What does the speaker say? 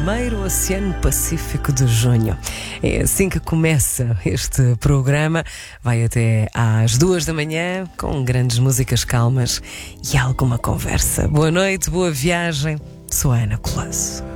Primeiro Oceano Pacífico de junho. É assim que começa este programa. Vai até às 2 da manhã com grandes músicas calmas e alguma conversa. Boa noite, boa viagem. Sou a Ana Colasso.